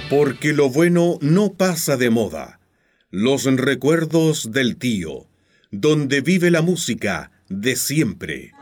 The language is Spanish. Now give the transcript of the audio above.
Porque lo bueno no pasa de moda. Los recuerdos del tío, donde vive la música de siempre.